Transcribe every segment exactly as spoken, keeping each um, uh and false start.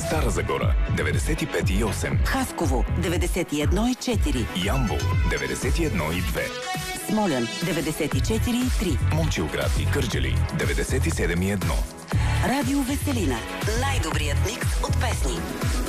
Стара Загора деветдесет и пет и осем, Хасково деветдесет и едно и четири, Ямбол деветдесет и едно и две, Смолян деветдесет и четири и три, Момчилград и Кърджали деветдесет и седем и едно. Радио Веселина. Най-добрият микс от песни.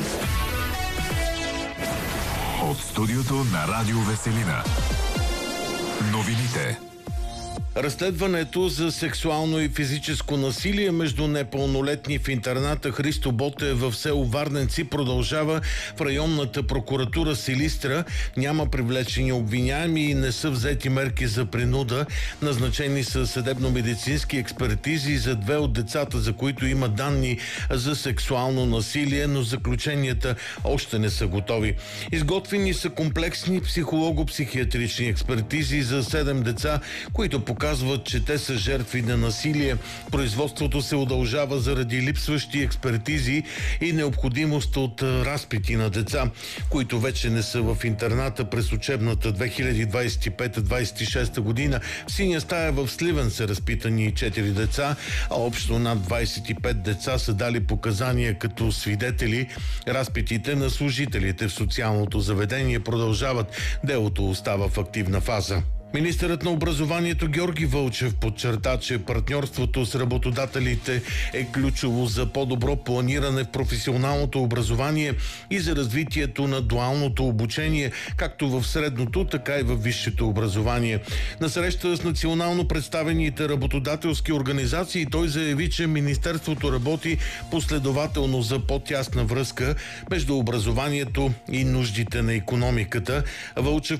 От студиото на Радио Веселина. Новините. Разследването за сексуално и физическо насилие между непълнолетни в интерната Христо Ботев в село Варненци продължава. В районната прокуратура Силистра няма привлечени обвиняеми и не са взети мерки за принуда. Назначени са съдебно-медицински експертизи за две от децата, за които има данни за сексуално насилие, но заключенията още не са готови. Изготвени са комплексни психолого-психиатрични експертизи за седем деца, които показват, че те са жертви на насилие. Производството се удължава заради липсващи експертизи и необходимост от разпити на деца, които вече не са в интерната през учебната две хиляди двадесет и пета двадесет и шеста година. В синя стая в Сливен са разпитани четири деца, а общо над двадесет и пет деца са дали показания като свидетели. Разпитите на служителите в социалното заведение продължават. Делото остава в активна фаза. Министърът на образованието Георги Вълчев подчерта, че партньорството с работодателите е ключово за по-добро планиране в професионалното образование и за развитието на дуалното обучение, както в средното, така и в висшето образование. На среща с национално представените работодателски организации той заяви, че Министерството работи последователно за по-тясна връзка между образованието и нуждите на икономиката. Вълчев